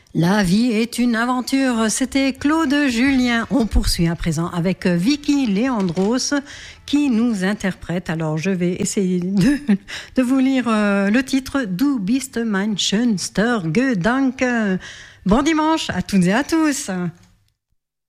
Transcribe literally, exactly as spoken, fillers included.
La vie est une aventure, c'était Claude Julien. On poursuit à présent avec Vicky Leandros qui nous interprète. Alors je vais essayer de, de vous lire euh, le titre Du bist mein schönster Gedanke. Bon dimanche à toutes et à tous.